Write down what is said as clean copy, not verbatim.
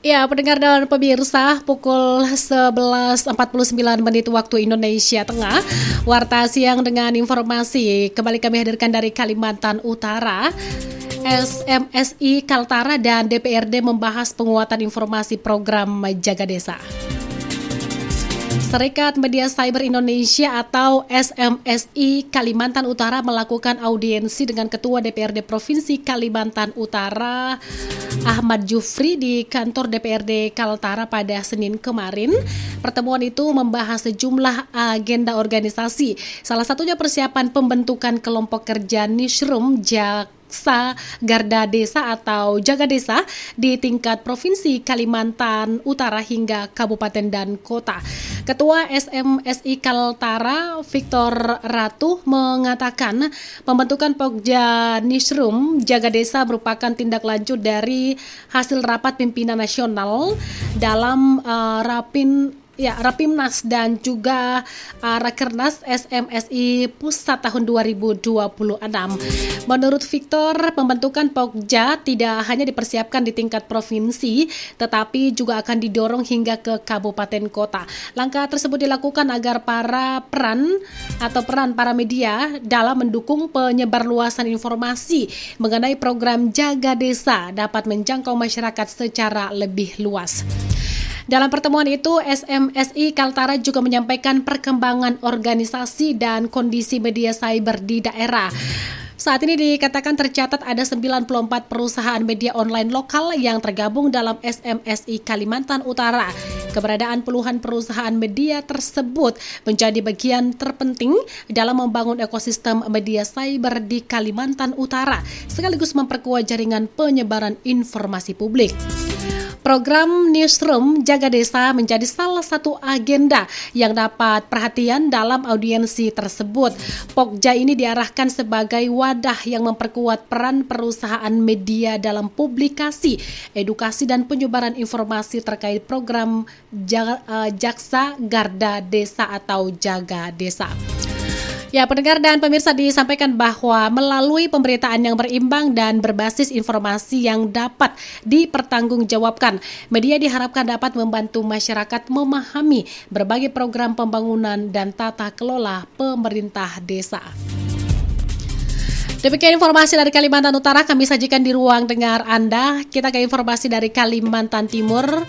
Ya, pendengar dan pemirsa, pukul 11.49 waktu Indonesia Tengah. Warta siang dengan informasi kembali kami hadirkan dari Kalimantan Utara. SMSI Kaltara dan DPRD membahas penguatan informasi program Jaga Desa. Serikat Media Cyber Indonesia atau SMSI Kalimantan Utara melakukan audiensi dengan Ketua DPRD Provinsi Kalimantan Utara Ahmad Jufri di kantor DPRD Kaltara pada Senin kemarin. Pertemuan itu membahas sejumlah agenda organisasi, salah satunya persiapan pembentukan kelompok kerja Newsroom Garda Desa atau Jaga Desa di tingkat Provinsi Kalimantan Utara hingga Kabupaten dan Kota. Ketua SMSI Kaltara Victor Ratu mengatakan pembentukan Pokja Newsroom Jaga Desa merupakan tindak lanjut dari hasil rapat pimpinan nasional dalam Rapimnas dan juga Rakernas SMSI Pusat tahun 2026. Menurut Victor, pembentukan Pokja tidak hanya dipersiapkan di tingkat provinsi, tetapi juga akan didorong hingga ke kabupaten kota. Langkah tersebut dilakukan agar peran para media dalam mendukung penyebarluasan informasi mengenai program Jaga Desa dapat menjangkau masyarakat secara lebih luas. Dalam pertemuan itu, SMSI Kaltara juga menyampaikan perkembangan organisasi dan kondisi media cyber di daerah. Saat ini dikatakan tercatat ada 94 perusahaan media online lokal yang tergabung dalam SMSI Kalimantan Utara. Keberadaan puluhan perusahaan media tersebut menjadi bagian terpenting dalam membangun ekosistem media cyber di Kalimantan Utara, sekaligus memperkuat jaringan penyebaran informasi publik. Program Newsroom Jaga Desa menjadi salah satu agenda yang dapat perhatian dalam audiensi tersebut. Pokja ini diarahkan sebagai wadah yang memperkuat peran perusahaan media dalam publikasi, edukasi dan penyebaran informasi terkait program Jaksa Garda Desa atau Jaga Desa. Ya, pendengar dan pemirsa, disampaikan bahwa melalui pemberitaan yang berimbang dan berbasis informasi yang dapat dipertanggungjawabkan, media diharapkan dapat membantu masyarakat memahami berbagai program pembangunan dan tata kelola pemerintah desa. Demikian informasi dari Kalimantan Utara kami sajikan di ruang dengar Anda. Kita ke informasi dari Kalimantan Timur.